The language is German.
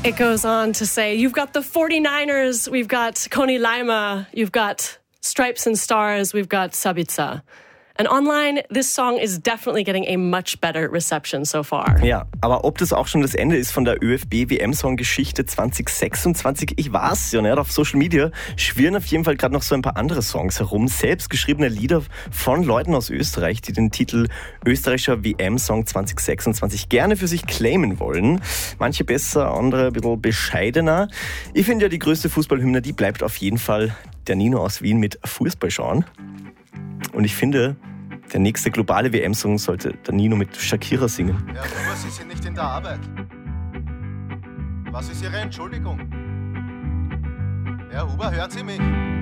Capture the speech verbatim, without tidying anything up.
It goes on to say, you've got the forty-niners, we've got Coney Lima, you've got Stripes and Stars, we've got Sabitzer. And online, this song is definitely getting a much better reception so far. Ja, aber ob das auch schon das Ende ist von der ÖFB-W M-Song-Geschichte zwanzig sechsundzwanzig, ich weiß ja nicht. Auf Social Media schwirren auf jeden Fall gerade noch so ein paar andere Songs herum. Selbstgeschriebene Lieder von Leuten aus Österreich, die den Titel österreichischer W M-Song zwanzig sechsundzwanzig gerne für sich claimen wollen. Manche besser, andere ein bisschen bescheidener. Ich finde ja, die größte Fußballhymne, die bleibt auf jeden Fall der Nino aus Wien mit Fußball schauen. Und ich finde, der nächste globale W M-Song sollte der Nino mit Shakira singen. Ja, aber Sie sind nicht in der Arbeit. Was ist Ihre Entschuldigung? Herr Huber, hören Sie mich?